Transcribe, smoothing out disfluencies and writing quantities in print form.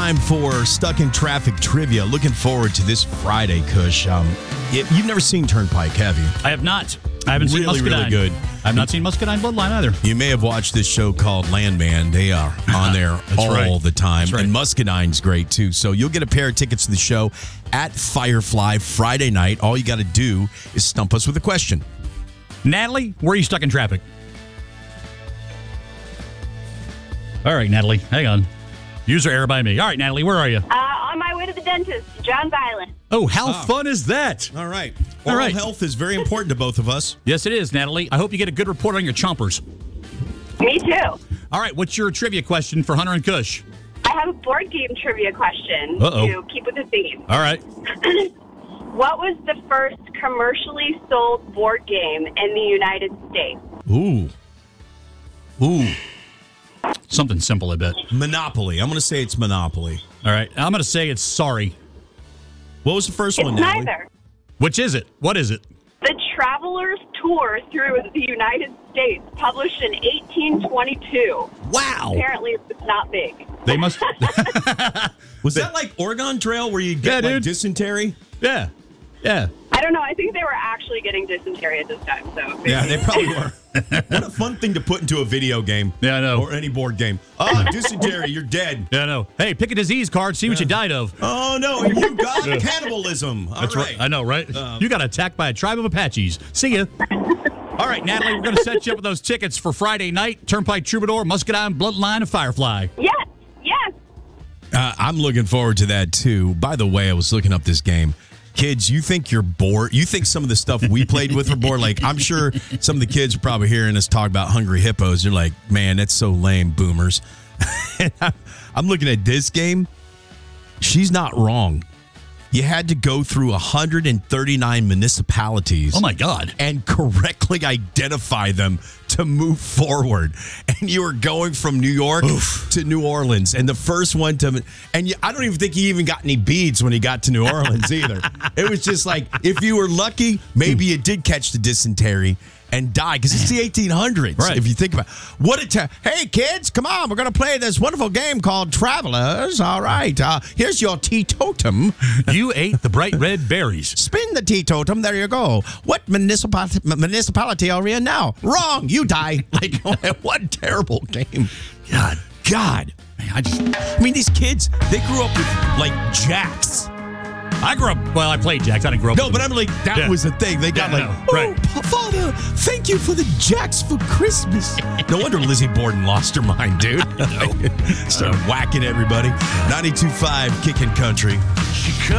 time for Stuck in Traffic Trivia. Looking forward to this Friday, Kush. You've never seen Turnpike, have you? I have not. I haven't seen Muscadine. Really good. I've not seen Muscadine Bloodline either. You may have watched this show called Landman. They are on there all the time. Right. And Muscadine's great, too. So you'll get a pair of tickets to the show at Firefly Friday night. All you got to do is stump us with a question. Natalie, where are you stuck in traffic? All right, Natalie, hang on. User error by me. All right, Natalie, where are you? On my way to the dentist, John Violent. Oh, how fun is that? All right. Oral health is very important to both of us. Yes, it is, Natalie. I hope you get a good report on your chompers. Me too. All right, what's your trivia question for Hunter and Kush? I have a board game trivia question to keep with the theme. All right. What was the first commercially sold board game in the United States? Ooh. Something simple, I bet. Monopoly. I'm going to say it's Monopoly. All right. I'm going to say it's Sorry. What was the first one, Natalie? Natalie? Neither. Which is it? What is it? The Traveler's Tour Through the United States, published in 1822. Wow. Apparently, it's not big. They must... Was that like Oregon Trail where you get dysentery? Yeah. Yeah. I don't know. I think they were actually getting dysentery at this time. So yeah, they probably were. What a fun thing to put into a video game. Yeah, I know. Or any board game. Dysentery, you're dead. Yeah, I know. Hey, pick a disease card, see what you died of. Oh, no, you got cannibalism. That's right. I know, right? You got attacked by a tribe of Apaches. See ya. All right, Natalie, we're going to set you up with those tickets for Friday night. Turnpike Troubadour, Muscadine, Bloodline, and Firefly. Yes. I'm looking forward to that, too. By the way, I was looking up this game. Kids, you think you're bored? You think some of the stuff we played with were bored? Like, I'm sure some of the kids are probably hearing us talk about Hungry Hippos. They're like, man, that's so lame, boomers. I'm looking at this game. She's not wrong. You had to go through 139 municipalities. Oh, my God. And correctly identify them to move forward. And you were going from New York to New Orleans. And the first one to... And I don't even think he even got any beads when he got to New Orleans either. It was just like, if you were lucky, maybe you did catch the dysentery and die, because it's the 1800s, right? If you think about it. Hey, kids, come on. We're going to play this wonderful game called Travelers. All right. Here's your teetotum. You ate the bright red berries. Spin the teetotum. There you go. What municipality are we in now? Wrong. You die. Like, what a terrible game. God. Man, I mean, these kids, they grew up with, like, jacks. I played jacks. I didn't grow up. No, but I'm like, that was the thing. They got Father, thank you for the jacks for Christmas. No wonder Lizzie Borden lost her mind, dude. Started whacking everybody. 92.5 Kickin' Country.